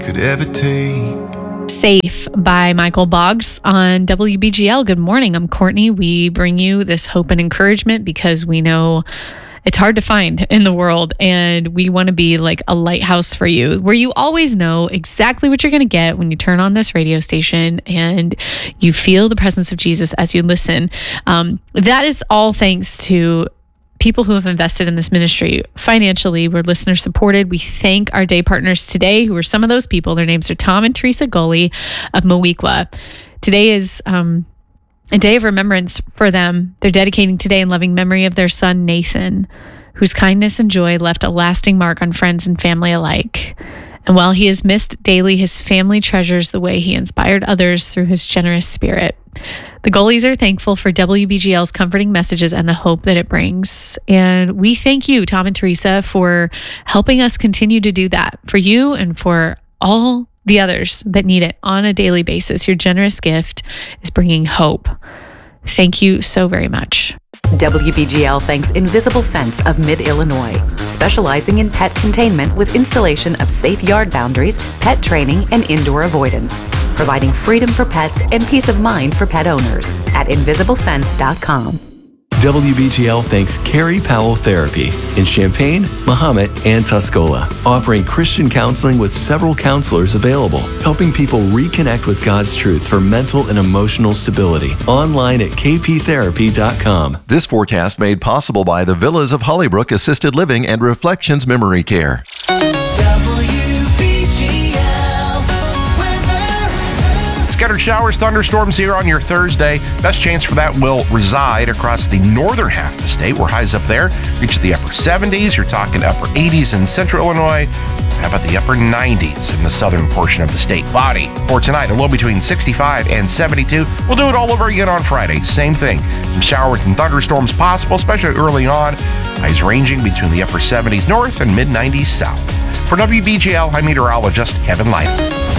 could ever take. Safe by Michael Boggs on WBGL. Good morning. I'm Courtney. We bring you this hope and encouragement because we know it's hard to find in the world, and we want to be like a lighthouse for you, where you always know exactly what you're going to get when you turn on this radio station and you feel the presence of Jesus as you listen. That is all thanks to people who have invested in this ministry financially. We're listener supported. We thank our day partners today, who are some of those people. Their names are Tom and Teresa Gully of Moweaqua. Today is a day of remembrance for them. They're dedicating today in loving memory of their son, Nathan, whose kindness and joy left a lasting mark on friends and family alike. And while he is missed daily, his family treasures the way he inspired others through his generous spirit. The Gullies are thankful for WBGL's comforting messages and the hope that it brings. And we thank you, Tom and Teresa, for helping us continue to do that for you and for all the others that need it on a daily basis. Your generous gift is bringing hope. Thank you so very much. WBGL thanks Invisible Fence of Mid-Illinois, specializing in pet containment with installation of safe yard boundaries, pet training, and indoor avoidance, providing freedom for pets and peace of mind for pet owners at invisiblefence.com. WBGL thanks Carrie Powell Therapy in Champaign, Mahomet, and Tuscola, offering Christian counseling with several counselors available, helping people reconnect with God's truth for mental and emotional stability. Online at kptherapy.com. This forecast made possible by the Villas of Hollybrook Assisted Living and Reflections Memory Care. Scattered showers, thunderstorms here on your Thursday. Best chance for that will reside across the northern half of the state, where highs up there reach the upper 70s. You're talking upper 80s in central Illinois. How about the upper 90s in the southern portion of the state? Cloudy for tonight, a low between 65 and 72. We'll do it all over again on Friday. Same thing. Some showers and thunderstorms possible, especially early on. Highs ranging between the upper 70s north and mid 90s south. For WBGL, I'm meteorologist Kevin Light.